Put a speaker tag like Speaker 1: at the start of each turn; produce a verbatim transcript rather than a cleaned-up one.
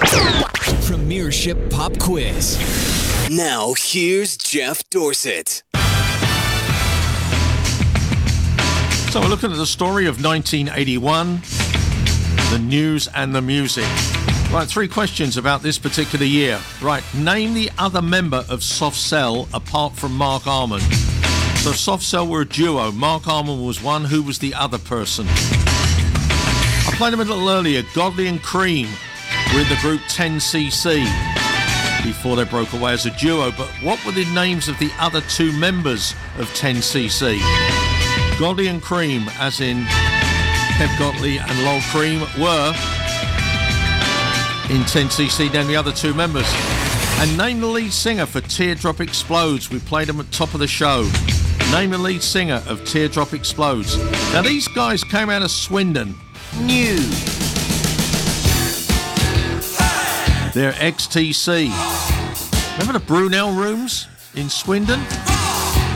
Speaker 1: Premiership Pop Quiz. Now, here's Jeff Dorsett.
Speaker 2: So we're looking at the story of nineteen eighty-one, the news and the music. Right, three questions about this particular year. Right, name the other member of Soft Cell apart from Mark Arman. So Soft Cell were a duo. Mark Arman was one. Who was the other person? I played them a little earlier. Godley and Cream were in the group ten C C before they broke away as a duo. But what were the names of the other two members of ten C C? Godley and Cream, as in Kev Godley and Lol Cream, were in ten C C, then the other two members. And name the lead singer for Teardrop Explodes. We played them at the top of the show. Name the lead singer of Teardrop Explodes. Now these guys came out of Swindon. New. They're X T C. Remember the Brunel Rooms in Swindon?